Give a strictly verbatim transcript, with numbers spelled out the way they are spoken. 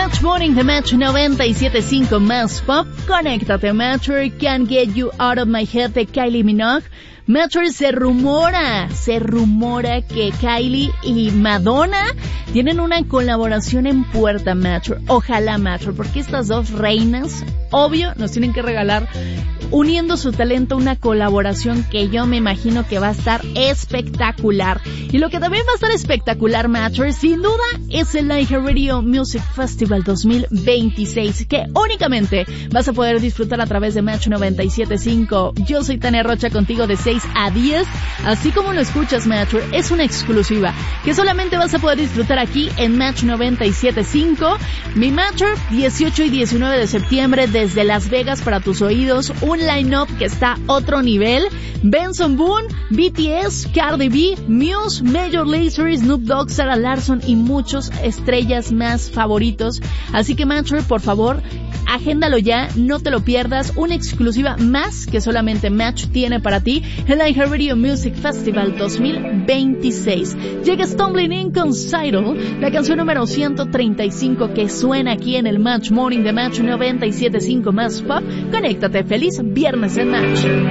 Match Morning de Match noventa y siete punto cinco más pop. Conéctate, Matcher, Can't Get You Out of My Head de Kylie Minogue. Matcher, se rumora, se rumora que Kylie y Madonna tienen una colaboración en puerta, Matcher. Ojalá, Matcher, porque estas dos reinas, obvio, nos tienen que regalar, uniendo su talento, una colaboración que yo me imagino que va a estar espectacular. Y lo que también va a estar espectacular, Matcher, sin duda, es el iHeartRadio Music Festival dos mil veintiséis, que únicamente vas a poder disfrutar a través de Match noventa y siete punto cinco. Yo soy Tania Rocha, contigo de seis a diez, así como lo escuchas, Matcher, es una exclusiva que solamente vas a poder disfrutar aquí en Match noventa y siete punto cinco. Mi Matcher, dieciocho y diecinueve de septiembre desde Las Vegas para tus oídos, un line-up que está otro nivel. Benson Boone, B T S, Cardi B, Muse, Major Lazer, Snoop Dogg, Sarah Larsson y muchos estrellas más favoritos. Así que, Matcher, por favor, agéndalo ya, no te lo pierdas, una exclusiva más que solamente Match tiene para ti, el iHeartRadio Music Festival dos mil veintiséis. Llega Stumbling In con Sidle, la canción número ciento treinta y cinco que suena aquí en el Match Morning de Match noventa y siete punto cinco más pop. Conéctate, feliz viernes en Match.